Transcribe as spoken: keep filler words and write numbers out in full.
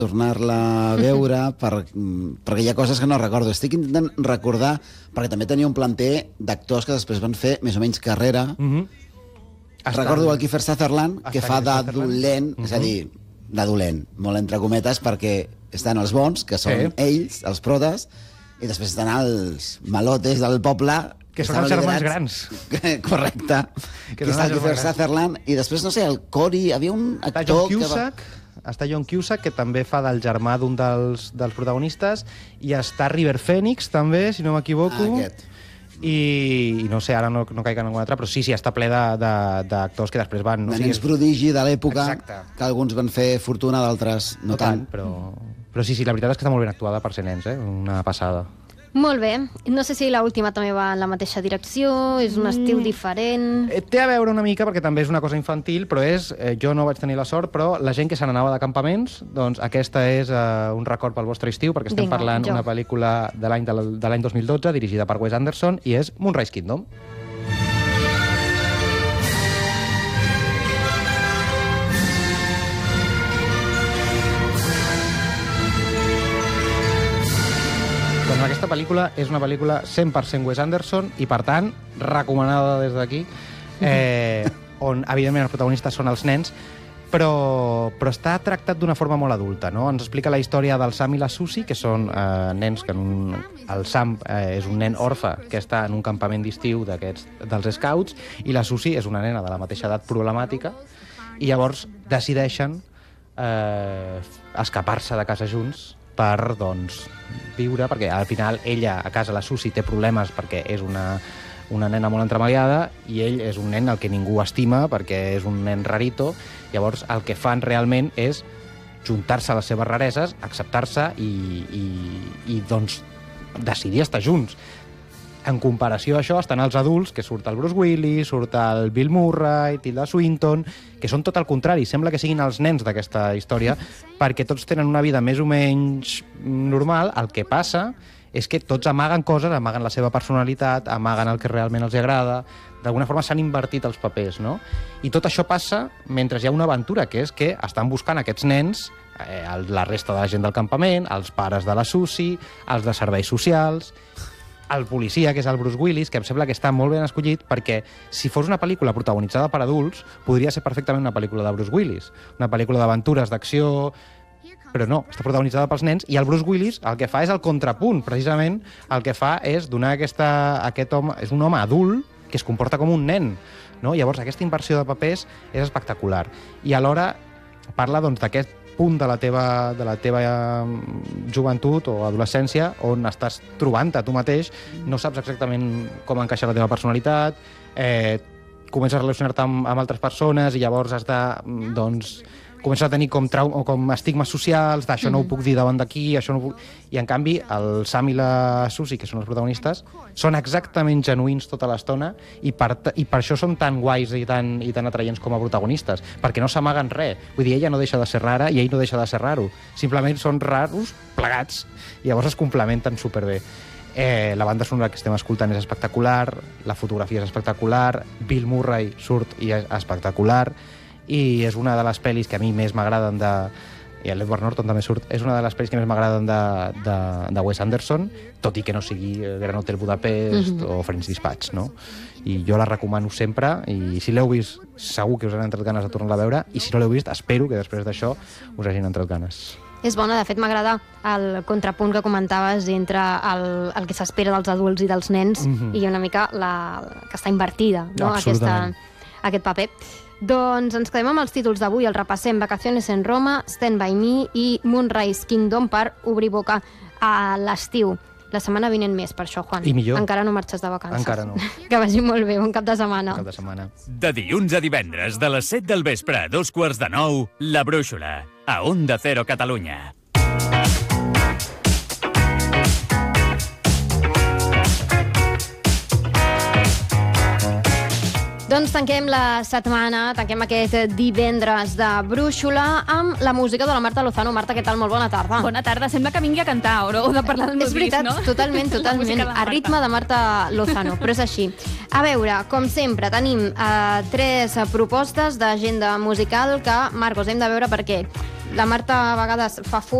tornar-la a veure per, perquè hi ha coses que no recordo. Estic intentant recordar, perquè també tenia un planter d'actors que després van fer més o menys carrera. Mm-hmm. Recordo el Kiefer Sutherland, que fa d'adolent, mm-hmm. és a dir, d'adolent, molt entre cometes, perquè estan els bons, que són sí. ells, els protes, i després estan els malotes del poble, que són els germans grans. Correcte. Que, que està el Kiefer Sutherland, i després, no sé, el Cory, havia un actor... Està John Cusack, que va... està John Cusack, que també fa del germà d'un dels, dels protagonistes, i està River Phoenix, també, si no m'equivoco. Ah, aquest. I, i no sé, ara no, no caic en algun altre, però sí, sí, està ple d'actors que després van... No, nens prodigi de l'època, que alguns van fer fortuna, d'altres no, no tant. tant. Però, però sí, sí, la veritat és que està molt ben actuada per ser nens, eh? Una passada. Molt bé. No sé si l'última també va en la mateixa direcció, és un estil diferent... Eh, té a veure una mica, perquè també és una cosa infantil, però és... Eh, jo no vaig tenir la sort, però la gent que se n'anava de campaments, doncs aquesta és eh, un record pel vostre estiu, perquè estem Vinga, parlant d'una pel·lícula de l'any de l'any dos mil dotze, dirigida per Wes Anderson, i és Moonrise Kingdom. Doncs aquesta pel·lícula és una pel·lícula cent per cent Wes Anderson i, per tant, recomanada des d'aquí, eh, on, evidentment, els protagonistes són els nens, però, però està tractat d'una forma molt adulta, no? Ens explica la història del Sam i la Susie, que són eh, nens que... En un, el Sam eh, és un nen orfe que està en un campament d'estiu d'aquests dels Scouts, i la Susie és una nena de la mateixa edat problemàtica, i llavors decideixen eh, escapar-se de casa junts per, doncs, viure, perquè al final ella, a casa, la Susie, té problemes perquè és una, una nena molt entremaliada i ell és un nen al que ningú estima perquè és un nen rarito. Llavors, el que fan realment és juntar-se a les seves rareses, acceptar-se i, i, i doncs, decidir estar junts. En comparació a això estan els adults, que surt el Bruce Willis, surt el Bill Murray, Tilda Swinton, que són tot el contrari. Sembla que siguin els nens d'aquesta història, perquè tots tenen una vida més o menys normal. El que passa és que tots amaguen coses, amaguen la seva personalitat, amaguen el que realment els agrada. D'alguna forma s'han invertit els papers, no? I tot això passa mentre hi ha una aventura, que és que estan buscant aquests nens, eh, la resta de la gent del campament, els pares de la Susie, els de serveis socials... el policia, que és el Bruce Willis, que em sembla que està molt ben escollit, perquè si fos una pel·lícula protagonitzada per adults, podria ser perfectament una pel·lícula de Bruce Willis, una pel·lícula d'aventures, d'acció... Però no, està protagonitzada pels nens, i el Bruce Willis el que fa és el contrapunt, precisament el que fa és donar aquesta... aquest home... És un home adult que es comporta com un nen, no? Llavors aquesta inversió de papers és espectacular. I alhora parla, doncs, d'aquest punt de la teva, de la teva joventut o adolescència on estàs trobant-te tu mateix, no saps exactament com encaixar la teva personalitat, eh, comences a relacionar-te amb, amb altres persones i llavors has de, doncs, comences a tenir com, trau o com estigmes socials, d'això no ho puc dir davant d'aquí, això no ho puc... I, en canvi, el Sam i la Susie, que són els protagonistes, són exactament genuïns tota l'estona i, per, i per això són tan guais i tan, i tan atraients com a protagonistes, perquè no s'amaguen res. Vull dir, ella no deixa de ser rara i ell no deixa de ser raro. Simplement són raros plegats i llavors es complementen superbé. Eh, la banda sonora que estem escoltant és espectacular, la fotografia és espectacular, Bill Murray surt i és espectacular, i és una de les pel·lis que a mi més m'agraden de... i l'Edward Norton també surt, és una de les pel·lis que més m'agraden de, de, de Wes Anderson, tot i que no sigui Gran Hotel Budapest mm-hmm. o French Dispatch, no? I jo la recomano sempre, i si l'heu vist segur que us han entrat ganes de tornar-la a veure, i si no l'heu vist espero que després d'això us hagin entrat ganes. És bona, de fet m'agrada el contrapunt que comentaves entre el, el que s'espera dels adults i dels nens mm-hmm. i una mica la, que està invertida, no? Aquesta, aquest paper. Doncs ens quedem amb els títols d'avui, el repassem: Vacaciones en Roma, Stand By Me i Moonrise Kingdom per obrir boca a l'estiu. La setmana vinent més, per això, Juan. I millor. Encara no marxes de vacances. Encara no. Que vagi molt bé, bon cap de setmana. Cap de setmana. De dilluns a divendres, de les set del vespre a dos quarts de nou, La Brúixola, a Onda Cero Catalunya. Doncs tanquem la setmana, tanquem aquest divendres de Brúixola amb la música de la Marta Lozano. Marta, què tal? Molt bona tarda. Bona tarda. Sembla que vingui a cantar o de parlar del meu És veritat, disc, no? totalment, totalment. A ritme de Marta Lozano, però és així. A veure, com sempre, tenim eh, tres propostes d'agenda musical que, Marcos, hem de veure per què. la Marta a vegades fa